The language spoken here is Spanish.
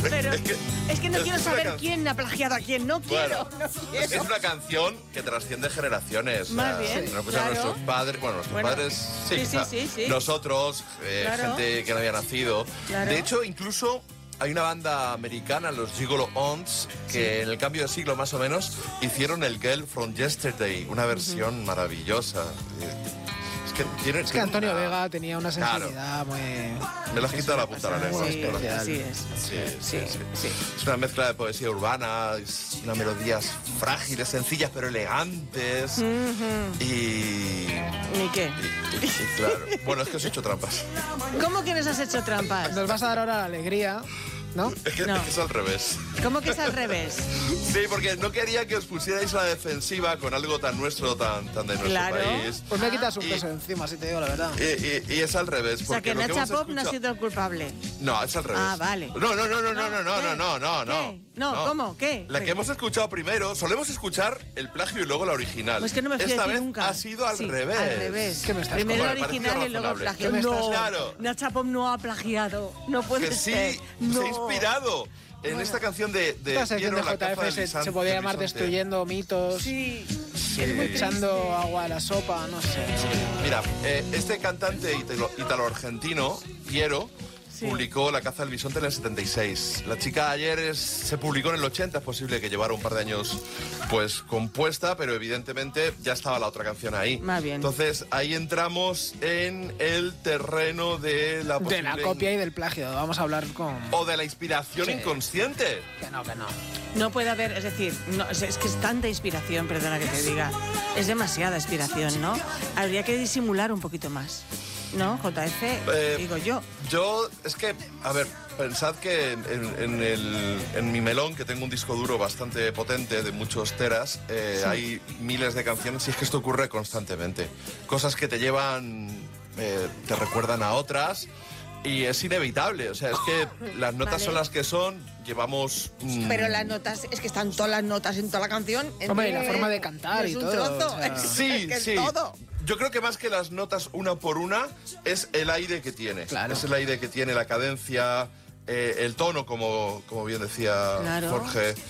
Pero es que no quiero saber una quién ha plagiado a quién. No quiero, Bueno, no quiero. es que es una canción que trasciende generaciones. Más bien, Nos claro. nuestros padres, nuestros padres, sí, sí. nosotros, Claro. gente que no había nacido. Claro. De hecho, incluso hay una banda americana, los Gigolo Ons, que en el cambio de siglo más o menos hicieron el Girl from Yesterday, una versión maravillosa. Es que Antonio Vega tenía una sensibilidad muy... Me lo has quitado la punta de la lengua. Sí, me lo has quitado. así es. Sí. Sí. Es una mezcla de poesía urbana, es unas melodías frágiles, sencillas pero elegantes. Y ¿Y qué? claro. Bueno, es que os he hecho trampas. ¿Cómo que nos has hecho trampas? Nos vas a dar ahora la alegría, ¿no? Es que, No. es que es al revés. ¿Cómo que es al revés? Sí, porque no quería que os pusierais a la defensiva con algo tan nuestro, tan de nuestro Claro. país. Pues me quitas un Y- peso de encima, si te digo la verdad. Y es al revés. O sea, porque que lo Nacha hemos Pop no ha escuchado- sido el culpable. No, es al revés. Ah, vale. No. ¿Qué? No, ¿cómo? ¿Qué? La que hemos escuchado primero, solemos escuchar el plagio y luego la original. Pues que no me fío de Esta ti vez nunca. ha sido al Sí, revés. Al revés. ¿Qué me estás Primero contando? el original Me y luego el pareció plagio. ¿Qué me estás- No, Claro. Nacha Pop no ha plagiado. No puede Que ser. sí, No. se ha inspirado en esta canción de Esta sección Piero, de la caza JF del se bisonte- podría del llamar bisonte. Destruyendo mitos, Sí. Sí. echando agua a la sopa, no sé. Mira, este cantante italo-argentino, Piero, Sí. publicó La caza del bisonte en el 76. La chica ayer se publicó en el 80, es posible que llevara un par de años pues compuesta, pero evidentemente ya estaba la otra canción ahí. Más bien. Entonces ahí entramos en el terreno de la De posible la copia y del plagio. Vamos a hablar con... o de la inspiración Sí. inconsciente. Que no. No puede haber, es decir, no, es que es tanta inspiración, perdona que te diga. Es demasiada inspiración, ¿no? Habría que disimular un poquito más. ¿No? JF, digo yo. Yo, es que, a ver, pensad que en mi melón, que tengo un disco duro bastante potente de muchos teras, hay miles de canciones y es que esto ocurre constantemente. Cosas que te llevan, te recuerdan a otras y es inevitable. O sea, es que las notas Vale. son las que son, llevamos... Pero las notas, es que están todas las notas en toda la canción. Hombre, y la ¿entiendes? forma de cantar No y es un todo, trozo, o sea. es Sí, que es sí. todo. Yo creo que más que las notas una por una, es el aire que tiene. Claro. Es el aire que tiene, la cadencia, el tono, como bien decía Claro. Jorge.